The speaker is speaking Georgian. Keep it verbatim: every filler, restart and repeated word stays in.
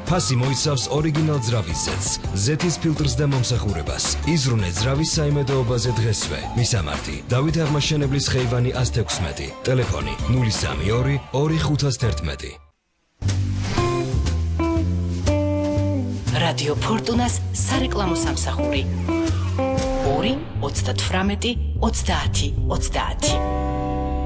ფასი მოიცავს ორიგინალ ძრავის ზეთს, ზეთის ფილტრს და მომსახურებას. იზრუნე ძრავის საიმედოობაზე დღესვე. მისამართი: დავით აღმაშენებლის ხეივანი ათას ექვსმეტი. ტელეფონი ნული სამი ორი ორი ხუთას თერთმეტი. რადიო ფორტუნას სარეკლამო სამსახური ორი ოცდათვრამეტი ოცდაათი ოცდაათი.